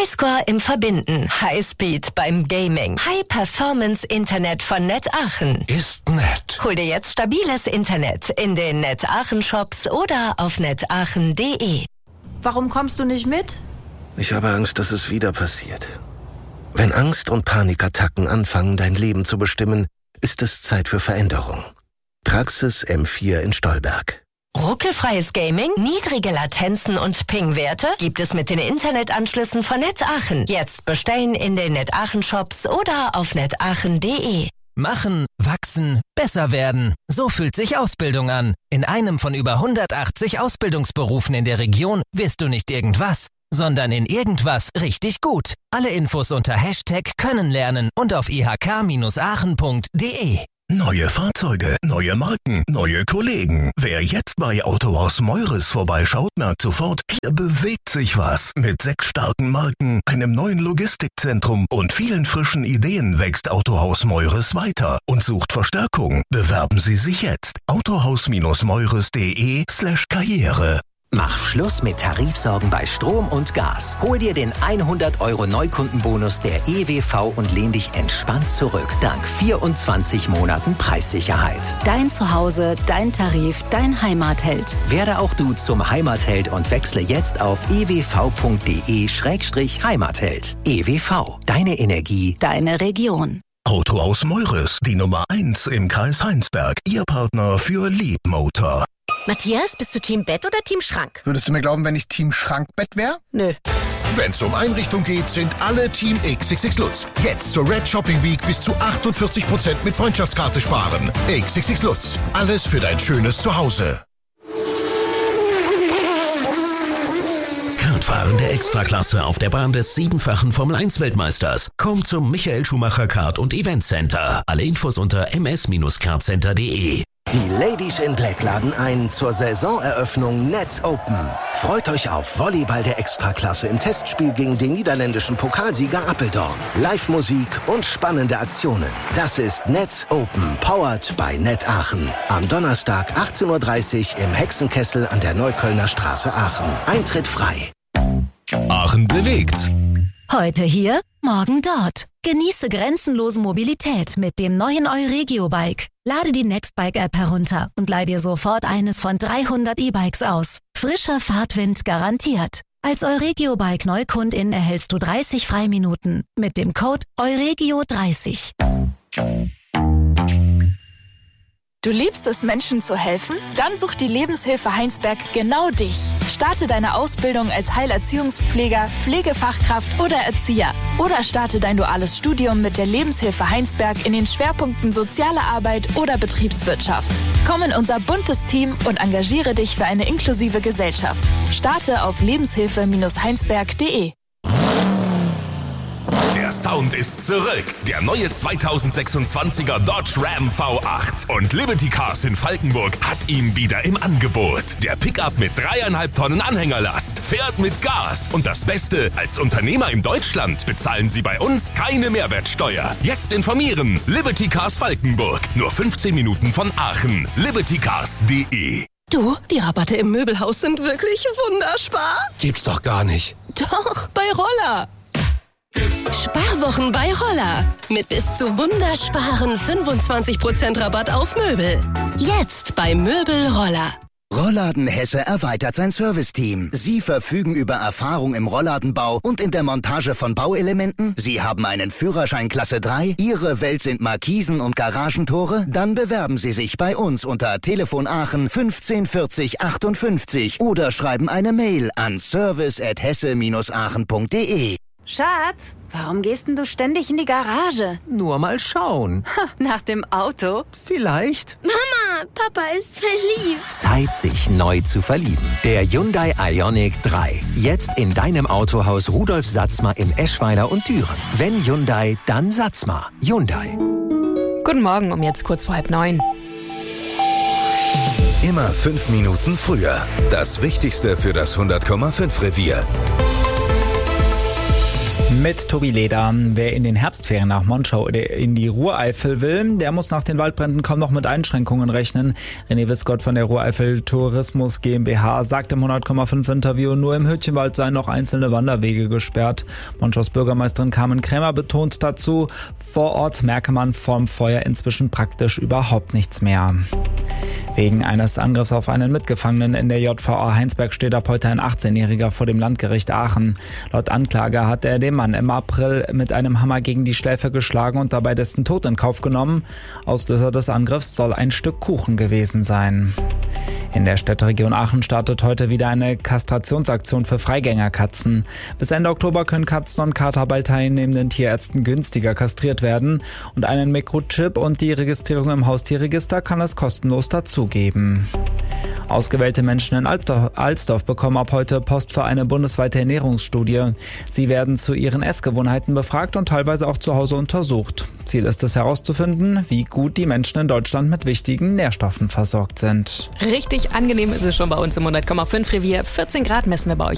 Highscore im Verbinden, Highspeed beim Gaming, High-Performance-Internet von Net Aachen. Ist nett. Hol dir jetzt stabiles Internet in den Net Aachen Shops oder auf netaachen.de. Warum kommst du nicht mit? Ich habe Angst, dass es wieder passiert. Wenn Angst und Panikattacken anfangen, dein Leben zu bestimmen, ist es Zeit für Veränderung. Praxis M4 in Stolberg. Ruckelfreies Gaming, niedrige Latenzen und Ping-Werte gibt es mit den Internetanschlüssen von Net Aachen. Jetzt bestellen in den Net Aachen Shops oder auf netaachen.de. Machen, wachsen, besser werden. So fühlt sich Ausbildung an. In einem von über 180 Ausbildungsberufen in der Region wirst du nicht irgendwas, sondern in irgendwas richtig gut. Alle Infos unter #Können-Lernen und auf ihk-aachen.de. Neue Fahrzeuge, neue Marken, neue Kollegen. Wer jetzt bei Autohaus Meures vorbeischaut, merkt sofort, hier bewegt sich was. Mit 6 starken Marken, einem neuen Logistikzentrum und vielen frischen Ideen wächst Autohaus Meures weiter und sucht Verstärkung. Bewerben Sie sich jetzt. autohaus-meures.de/Karriere. Mach Schluss mit Tarifsorgen bei Strom und Gas. Hol dir den 100€ Neukundenbonus der EWV und lehn dich entspannt zurück. Dank 24 Monaten Preissicherheit. Dein Zuhause, dein Tarif, dein Heimatheld. Werde auch du zum Heimatheld und wechsle jetzt auf ewv.de/Heimatheld. EWV, deine Energie, deine Region. Autohaus Meures, die Nummer 1 im Kreis Heinsberg. Ihr Partner für Leapmotor. Matthias, bist du Team Bett oder Team Schrank? Würdest du mir glauben, wenn ich Team Schrankbett wäre? Nö. Wenn's um Einrichtung geht, sind alle Team XXX Lutz. Jetzt zur Red Shopping Week bis zu 48% mit Freundschaftskarte sparen. XXX Lutz. Alles für dein schönes Zuhause. Kartfahren der Extraklasse auf der Bahn des 7-fachen Formel-1-Weltmeisters. Komm zum Michael Schumacher Kart- und Event Center. Alle Infos unter ms-kartcenter.de. Die Ladies in Black laden ein zur Saisoneröffnung Nets Open. Freut euch auf Volleyball der Extraklasse im Testspiel gegen den niederländischen Pokalsieger Apeldoorn. Live-Musik und spannende Aktionen. Das ist Nets Open, powered by Net Aachen. Am Donnerstag 18:30 Uhr im Hexenkessel an der Neuköllner Straße Aachen. Eintritt frei. Aachen bewegt. Heute hier, morgen dort. Genieße grenzenlose Mobilität mit dem neuen Euregio-Bike. Lade die Nextbike-App herunter und leih dir sofort eines von 300 E-Bikes aus. Frischer Fahrtwind garantiert. Als Euregio-Bike Neukundin erhältst du 30 Freiminuten mit dem Code EUREGIO30. Du liebst es, Menschen zu helfen? Dann sucht die Lebenshilfe Heinsberg genau dich. Starte deine Ausbildung als Heilerziehungspfleger, Pflegefachkraft oder Erzieher. Oder starte dein duales Studium mit der Lebenshilfe Heinsberg in den Schwerpunkten Soziale Arbeit oder Betriebswirtschaft. Komm in unser buntes Team und engagiere dich für eine inklusive Gesellschaft. Starte auf lebenshilfe-heinsberg.de. Der Sound ist zurück. Der neue 2026er Dodge Ram V8. Und Liberty Cars in Falkenburg hat ihn wieder im Angebot. Der Pickup mit 3,5 Tonnen Anhängerlast fährt mit Gas. Und das Beste, als Unternehmer in Deutschland bezahlen Sie bei uns keine Mehrwertsteuer. Jetzt informieren. Liberty Cars Falkenburg. Nur 15 Minuten von Aachen. libertycars.de. Du, die Rabatte im Möbelhaus sind wirklich wunderspar. Gibt's doch gar nicht. Doch, bei Roller. Sparwochen bei Roller. Mit bis zu wundersparen 25% Rabatt auf Möbel. Jetzt bei Möbel Roller. Rollladen Hesse erweitert sein Serviceteam. Sie verfügen über Erfahrung im Rollladenbau und in der Montage von Bauelementen. Sie haben einen Führerschein Klasse 3. Ihre Welt sind Markisen und Garagentore. Dann bewerben Sie sich bei uns unter Telefon Aachen 15 40 58 oder schreiben eine Mail an service@hesse-aachen.de. Schatz, warum gehst denn du ständig in die Garage? Nur mal schauen. Nach dem Auto? Vielleicht. Mama, Papa ist verliebt. Zeit, sich neu zu verlieben. Der Hyundai Ioniq 3. Jetzt in deinem Autohaus Rudolf Satzmer in Eschweiler und Düren. Wenn Hyundai, dann Satzmer. Hyundai. Guten Morgen, um jetzt kurz vor 8:30. Immer 5 Minuten früher. Das Wichtigste für das 100,5 Revier. Mit Tobi Leder. Wer in den Herbstferien nach Monschau oder in die Ruhreifel will, der muss nach den Waldbränden kaum noch mit Einschränkungen rechnen. René Wiskott von der Ruhreifel Tourismus GmbH sagt im 100,5 Interview, nur im Hütchenwald seien noch einzelne Wanderwege gesperrt. Monschaus Bürgermeisterin Carmen Krämer betont dazu, vor Ort merke man vom Feuer inzwischen praktisch überhaupt nichts mehr. Wegen eines Angriffs auf einen Mitgefangenen in der JVA Heinsberg steht ab heute ein 18-Jähriger vor dem Landgericht Aachen. Laut Anklage hat er den Mann im April mit einem Hammer gegen die Schläfe geschlagen und dabei dessen Tod in Kauf genommen. Auslöser des Angriffs soll ein Stück Kuchen gewesen sein. In der Städteregion Aachen startet heute wieder eine Kastrationsaktion für Freigängerkatzen. Bis Ende Oktober können Katzen und Kater bei teilnehmenden Tierärzten günstiger kastriert werden. Und einen Mikrochip und die Registrierung im Haustierregister kann es kostenlos dazugeben. Ausgewählte Menschen in Alsdorf bekommen ab heute Post für eine bundesweite Ernährungsstudie. Sie werden zu ihren Essgewohnheiten befragt und teilweise auch zu Hause untersucht. Ziel ist es herauszufinden, wie gut die Menschen in Deutschland mit wichtigen Nährstoffen versorgt sind. Richtig angenehm ist es schon bei uns im 100,5 Revier. 14 Grad messen wir bei euch.